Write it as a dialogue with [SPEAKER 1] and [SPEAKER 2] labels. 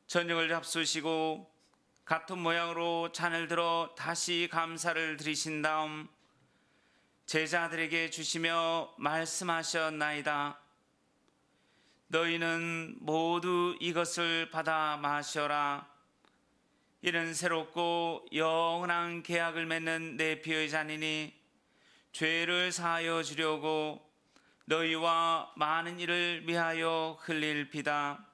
[SPEAKER 1] 저녁을 잡수시고 같은 모양으로 잔을 들어 다시 감사를 드리신 다음 제자들에게 주시며 말씀하셨나이다. 너희는 모두 이것을 받아 마셔라. 이는 새롭고 영원한 계약을 맺는 내 피의 잔이니 죄를 사하여 주려고 너희와 많은 이를 위하여 흘릴 피다.